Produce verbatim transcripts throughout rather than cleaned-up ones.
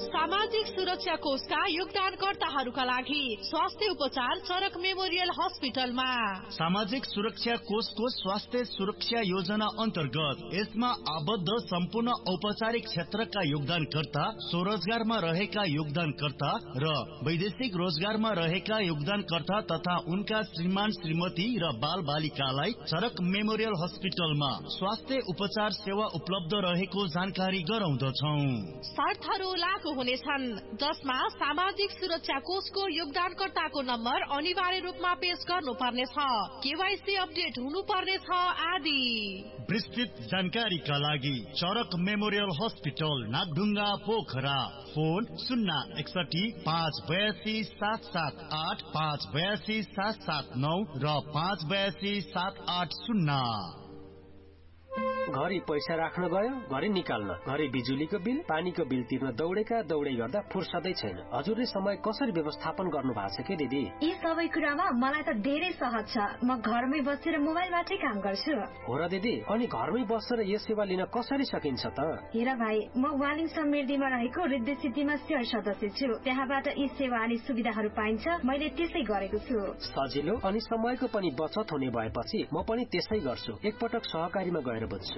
सामाजिक सुरक्षा कोषका योगदानकर्ताहरूका लागि स्वास्थ्य उपचार चरक मेमोरियल हस्पिटलमा। सामाजिक सुरक्षा कोषको स्वास्थ्य सुरक्षा योजना अन्तर्गत यसमा आबद्ध सम्पूर्ण औपचारिक क्षेत्रका योगदानकर्ता, स्वरोजगारमा रहेका योगदानकर्ता र वैदेशिक रोजगारमा रहेका योगदानकर्ता तथा उनका श्रीमान श्रीमती र बाल बालिकालाई चरक मेमोरियल हस्पिटलमा स्वास्थ्य उपचार सेवा उपलब्ध रहेको जानकारी गराउँदछौं। शर्तहरू लागू हुनेछन्, जसमा सामाजिक सुरक्षा कोषको योगदानकर्ताको नम्बर अनिवार्य रूपमा पेश गर्नुपर्नेछ, केवाईसी अपडेट हुनुपर्नेछ आदि। विस्तृत जानकारीका लागि चरक memorial hospital Nagdhunga Pokhara, phone शून्य एकसठी पाँच बयासी सात सात आठ, पाँच बयासी सात सात नौ र पाँच बयासी सात आठ शून्य। घरि पैसा राख्न गयो, घरि निकाल्न, घरि बिजुलीको बिल, पानीको बिल तिर्न दौडेका दौडै गर्दा फुर्सदै छैन। हजुरले समय कसरी व्यवस्थापन गर्नु भएको छ के दिदी? यी सबै कुरामा मलाई त धेरै सहज छ। म घरमै बसेर मोबाइलबाटै काम गर्छु। हो र दिदी, अनि घरमै बसेर यो सेवा लिन कसरी सकिन्छ त? हेर भाइ, म वालिङ समृद्धिमा रहेको रिद्धि सिद्धिमा शेयर सदस्य छु। त्यहाँबाट यी सेवा अनि सुविधाहरू पाइन्छ। मैले त्यसै गरेको छु। सजिलो अनि समयको पनि बचत हुने भएपछि म पनि त्यसै गर्छु। एकपटक सहकारीमा गएर बुझ्छु।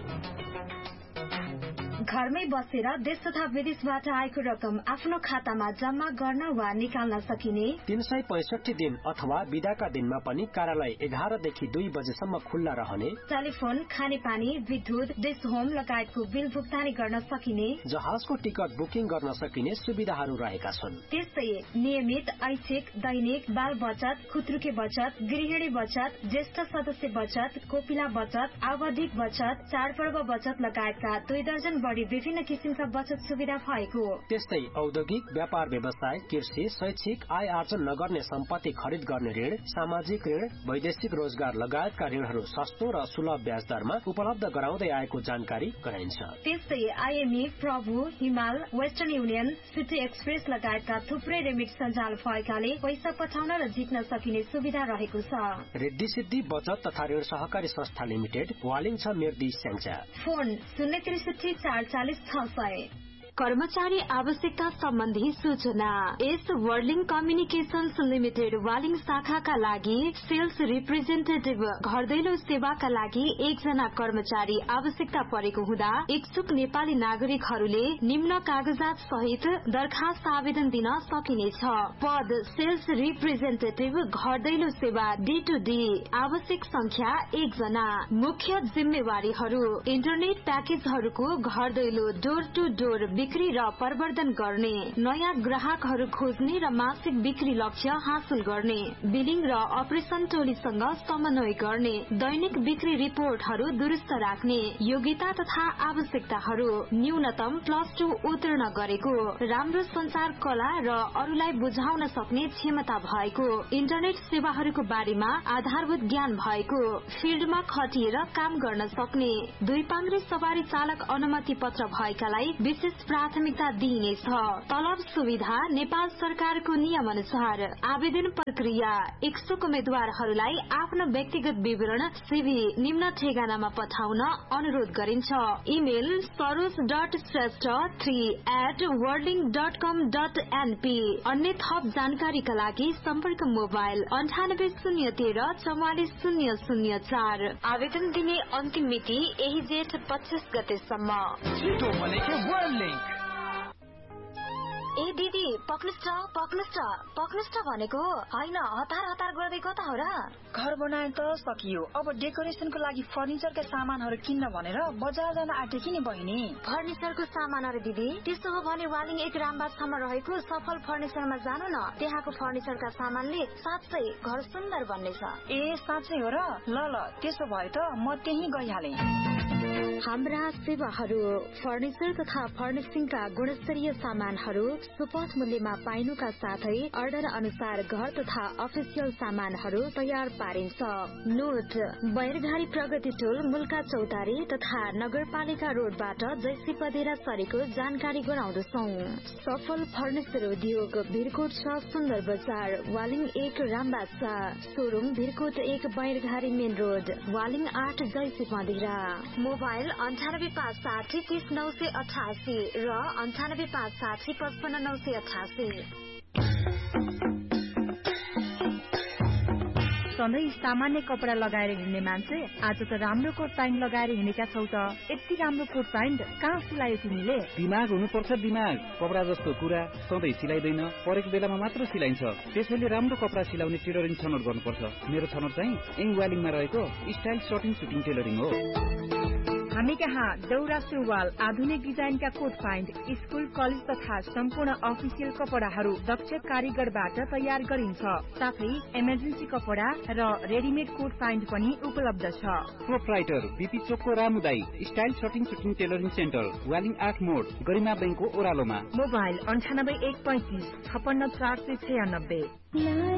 घरमै बसेर देश तथा विदेशबाट आएको रकम आफ्नो खातामा जम्मा गर्न वा निकाल्न सकिने तीन सय पैसठी दिन अथवा बिदाका दिनमा पनि कार्यालय एघार देखि दुई बजेसम्म खुल्ला रहने, टेलिफोन, खानेपानी, विद्युत, देश होम लगायतको बिल भुक्तानी गर्न सकिने, जहाजको टिकट बुकिङ गर्न सकिने सुविधाहरू रहेका छन्। त्यस्तै नियमित ऐच्छिक, दैनिक, बाल बचत, खुत्रुके बचत, गृहिणी बचत, ज्येष्ठ सदस्य बचत, कोपिला बचत, आवधिक बचत, चाडपर्व बचत लगायतका दुई दर्जन बढी विभिन्न किसिमका बचत सुविधा भएको। त्यस्तै औद्योगिक, व्यापार व्यवसाय, कृषि, शैक्षिक, आय आर्जन नगर्ने सम्पत्ति खरिद गर्ने ऋण, सामाजिक ऋण, वैदेशिक रोजगार लगायतका ऋणहरू सस्तो र सुलभ ब्याज दरमा उपलब्ध गराउँदै आएको जानकारी गराइन्छ। त्यस्तै आइएमई, प्रभु, हिमाल, वेस्टर्न युनियन, सिटी एक्सप्रेस लगायतका थुप्रै रेमिट सञ्जाल भएकाले पैसा पठाउन र झिक्न सकिने सुविधा रहेको छ। रिद्धि सिद्धि बचत तथा ऋण सहकारी संस्था लिमिटेड, वालिङ छ मिर्दी स्याङ्जा। फोन शून्य त्रिसठी चार चालीस छ सय। कर्मचारी आवश्यकता सम्बन्धी सूचना। एस वर्लिङ कम्युनिकेशन्स लिमिटेड वालिङ शाखाका लागि सेल्स रिप्रेजेन्टेटिभ घर दैलो सेवाका लागि एकजना कर्मचारी आवश्यकता परेको हुँदा इच्छुक नेपाली नागरिकहरूले निम्न कागजात सहित दरखास्त आवेदन दिन सकिनेछ। पद सेल्स रिप्रेजेन्टेटिभ घर दैलो सेवा डी टू डी, आवश्यक संख्या एकजना। मुख्य जिम्मेवारीहरू इन्टरनेट प्याकेजहरूको घर दैलो डोर टू डोर बिक्री र प्रवर्धन गर्ने, नयाँ ग्राहकहरू खोज्ने र मासिक बिक्री लक्ष्य हासिल गर्ने, बिलिङ र अपरेसन टोलीसँग समन्वय गर्ने, दैनिक बिक्री रिपोर्टहरू दुरुस्त राख्ने। योग्यता तथा आवश्यकताहरू न्यूनतम प्लस टू उत्तीर्ण गरेको, राम्रो संचार कला र अरूलाई बुझाउन सक्ने क्षमता भएको, इन्टरनेट सेवाहरूको बारेमा आधारभूत ज्ञान भएको, फिल्डमा खटिएर काम गर्न सक्ने, दुई पाङ्ग्रे सवारी चालक अनुमति पत्र भएकालाई विशेष प्राथमिकता दिइनेछ। तलब सुविधा नेपाल सरकारको नियम अनुसार। आवेदन प्रक्रिया इच्छुक उम्मेद्वारहरूलाई आफ्नो व्यक्तिगत विवरण सीवी निम्न ठेगानामा पठाउन अनुरोध गरिन्छ। Email Saroj dot Shrestha three at वर्लिङ dot com dot NP. अन्य थप जानकारीका लागि सम्पर्क मोबाइल अन्ठानब्बे शून्य तेह्र चौवालिस शून्य शून्य चार। आवेदन दिने अन्तिम मिति यही जेठ पच्चीस गतेसम्म। ए दिदी पक्नुस् त पक्नुस् त पक्नुस् त भनेको होइन, हतार हतार गर्दै कता हो र? घर बनाए त सकियो, अब डेकोरेसनको लागि फर्निचरका सामानहरू किन्न भनेर बजार जान आँटेकी नि बहिनी। फर्निचरको सामानहरू दिदी? त्यसो हो भने वालिङ एक रामबागसम्म रहेको सफल फर्निचरमा जानु न। त्यहाँको फर्निचरका सामानले साँच्चै घर सुन्दर बन्नेछ। ए साँच्चै हो र? ल ल त्यसो भए त म त्यही गइहालेँ। हाम्रा सेवाहरू फर्निचर तथा फर्निशिङका गुणस्तरीय सामानहरू सुपथ मूल्यमा पाइनुका साथै अर्डर अनुसार घर तथा अफिसियल सामानहरू तयार पारिन्छ। नोट बैरघारी प्रगति टोल मुल्का चौतारी तथा नगरपालिका रोडबाट जैसी पदेरा सरेको जानकारी गराउँदछौ। सफल फर्निचर उद्योग भिरकोट छ सुन्दर बजार, वालिङ एक रामबासा, सोरुम भिरकोट एक बैरघारी मेन रोड, वालिङ आठ जैसी पदेरा। मोबाइल मोबाइल अन्ठानब्बे पाँच साठी तीस नौ सय अठासी र अन्ठानब्बे पाँच साठी पचपन्न नौ सय अठासी। सधैँ सामान्य कपडा लगाएर हिँड्ने मान्छे आज त राम्रो कोट प्यान्ट लगाएर हिँडेका छौ त। यति राम्रो कोट प्यान्ट कहाँ सिलायो तिमीले? दिमाग हुनुपर्छ दिमाग। कपडा जस्तो कुरा सधैँ सिलाइदैन, परेको बेलामा मात्र सिलाइन्छ। त्यसैले राम्रो कपडा सिलाउने टेलरिङ छनौट गर्नुपर्छ। मेरो छनौट चाहिँ यङ वालिङमा रहेको स्टाइल सर्टिङ सुटिङ टेलरिङ हो। हामी कहाँ दौरा सुरुवाल, आधुनिक डिजाइनका कोट प्यान्ट, स्कुल कलेज तथा सम्पूर्ण अफिसियल कपडाहरू दक्ष कारीगरबाट तयार गरिन्छ। साथै इमर्जेन्सी कपडा र रेडिमेड कोट प्यान्ट पनि उपलब्ध छ। प्रोपराइटर बीपी चोकको रामुदाई style shirting shooting tailoring centre, Waling आठ मोड, गरिमा बैंकको ओह्रालोमा। मोबाइल अन्ठानब्बे एक पैंतिस छपन्न चार सय छयानब्बे।